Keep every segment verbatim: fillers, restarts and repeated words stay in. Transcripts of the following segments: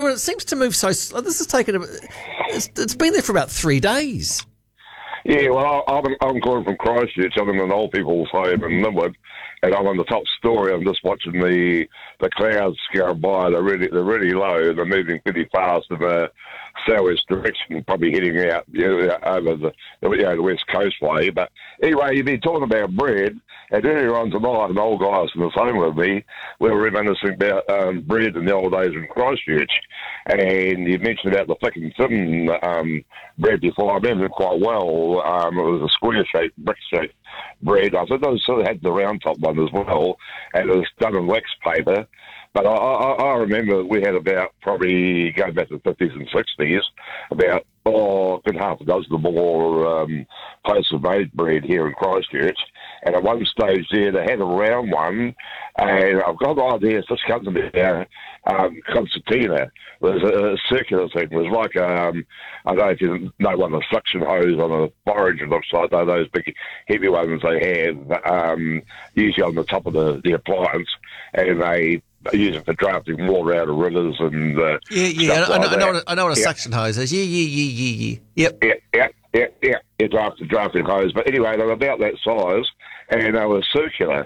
Cameron, it seems to move so... Slow. This has taken... A, it's, it's been there for about three days. Yeah, well, I'm, I'm calling from Christchurch. I'm in an old people's home in Linwood, and I'm on the top story. I'm just watching the the clouds go by. They're really they're really low. They're moving pretty fast in the southwest direction, probably heading out you know, over the you know, the west coast way. But anyway, you've been talking about bread, and earlier on tonight, an old guy was on the phone with me. We were reminiscing about um, bread in the old days in Christchurch, and you mentioned about the thick and thin um, bread before. I remember it quite well. Um, it was a square-shaped, brick-shaped bread. I think those sort of had the round-top one as well, and it was done in wax paper. But I, I, I remember we had about, probably going back to the fifties and sixties, about, oh, a good half a dozen or more um, places of made bread here in Christchurch. And at one stage there, they had a round one, and I've got an idea, this comes to me now, um, concertina. It was a, a circular thing. It was like, um, I don't know if you know one of the suction hose on a forage, it looks like those big heavy ones they have, um, usually on the top of the, the appliance, and they use it for drafting water out of rivers and uh, yeah, yeah. I, like know, I, know what a, I know what a yeah. suction hose is. Yeah, yeah, yeah, yeah, yeah. Yep. Yeah, yeah, yeah, yeah. It drafted drafting hose, but anyway, they were about that size, and they were circular,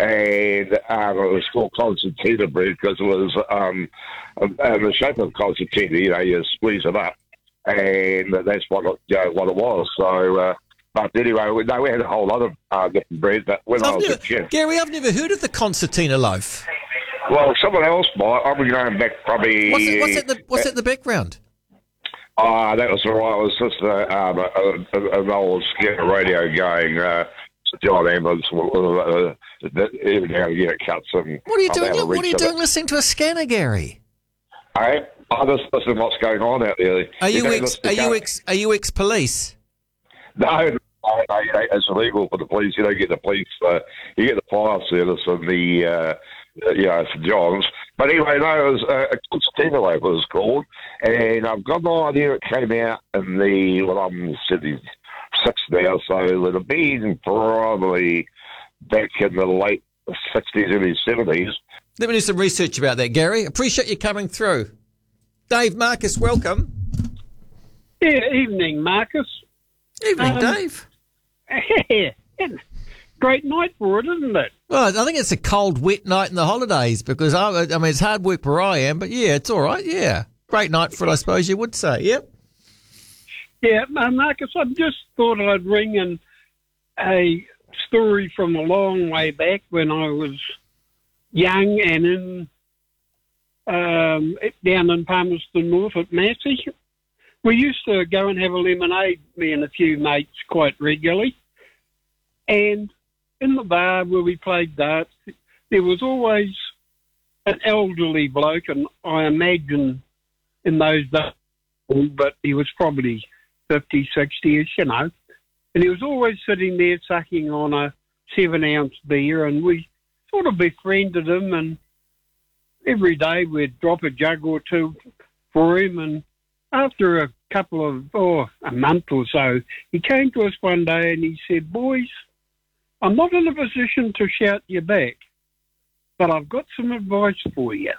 and um, it was called concertina bread because it was um, um, the shape of concertina. You know, you squeeze it up, and that's what it, you know, what it was. So. Uh, But anyway, we, no, we had a whole lot of uh, different bread. But when I've I was never, a kid, Gary, I've never heard of the concertina loaf. well, someone else might. I'm going back probably. What's it, what's it, the, what's it in the background? Ah, uh, that was all right. It was just uh, um, a, a, an old scanner radio going. Uh, John Ambulance, uh, every now and again it cuts. And what are you I'm doing? out of What are reach you of doing it. listening to a scanner, Gary? Hey, I just listen to what's going on out there. Are you don't ex? listen to Are you go- ex? Are you ex police? No, no, no, no, it's illegal for the police. You don't get the police. Uh, you get the fire service and the, uh, you know, St John's. But anyway, no, it was uh, a concertina loaf it was called, and I've got no idea it came out in the, well, I'm seventy-six now, so it would have been probably back in the late sixties, early seventies. Let me do some research about that, Gary. Appreciate you coming through. Dave Marcus, welcome. Yeah, evening, Marcus. Evening, Um, Dave. Yeah, great night for it, isn't it? Well, I think it's a cold, wet night in the holidays because, I, I mean, it's hard work where I am, but yeah, it's all right, yeah. Great night for it, I suppose you would say, yep. Yeah, uh, Marcus, I just thought I'd ring in a story from a long way back when I was young and in um, down in Palmerston North at Massey. We used to go and have a lemonade, me and a few mates, quite regularly. And in the bar where we played darts, there was always an elderly bloke, and I imagine in those days, but he was probably fifty, sixty-ish, you know. And he was always sitting there sucking on a seven-ounce beer, and we sort of befriended him, and every day we'd drop a jug or two for him, and after a couple of, oh, a month or so, he came to us one day and he said, "Boys, I'm not in a position to shout you back, but I've got some advice for you."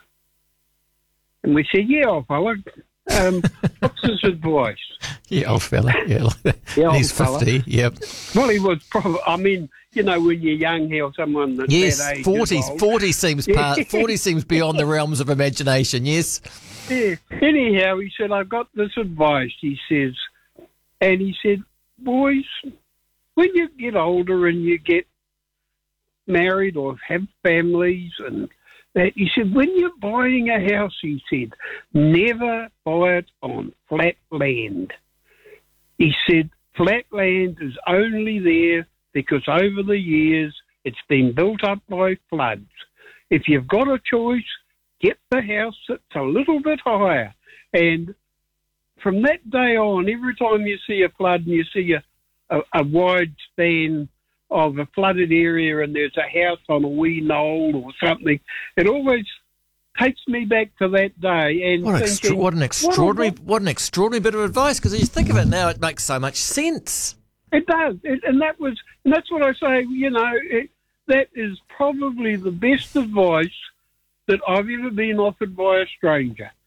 And we said, "Yeah, old fella, um, what's his advice?" Yeah, old fella, yeah. Yeah, He's old fella. fifty, yep. Well, he was probably, I mean, you know, when you're young, how someone that's Yes, that age forty, is old. forty seems part, forty seems beyond the realms of imagination, yes. Yeah. Anyhow, he said, "I've got this advice," he says. And he said, "Boys, when you get older and you get married or have families and that," he said, "when you're buying a house," he said, "never buy it on flat land." He said, "Flat land is only there because over the years it's been built up by floods. If you've got a choice, get the house that's a little bit higher." And from that day on, every time you see a flood and you see a, a, a wide span of a flooded area and there's a house on a wee knoll or something, it always takes me back to that day. And What, an extra, thinking, what an extraordinary, what a- what an extraordinary bit of advice. Because you think of it now, it makes so much sense. It does, it, and that was, and that's what I say. You know, it, that is probably the best advice that I've ever been offered by a stranger.